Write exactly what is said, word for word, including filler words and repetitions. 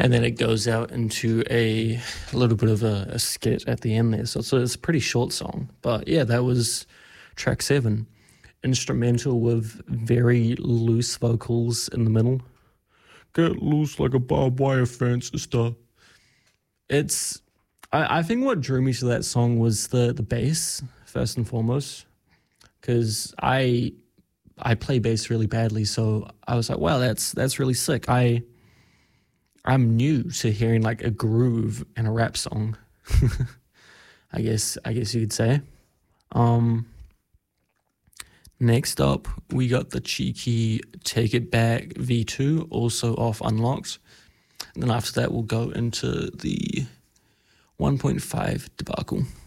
and then it goes out into a, a little bit of a, a skit at the end there. So it's a, it's a pretty short song. But yeah, that was track seven. Instrumental with very loose vocals in the middle. Get loose like a barbed wire fence, sister. It's, I, I think what drew me to that song was the, the bass, first and foremost. Because I I play bass really badly, so I was like, wow, that's that's really sick. I I'm new to hearing like a groove in a rap song. I guess I guess you could say. Um next up we got the cheeky Take It Back V two, also off Unlocked. And then after that we'll go into the one point five debacle.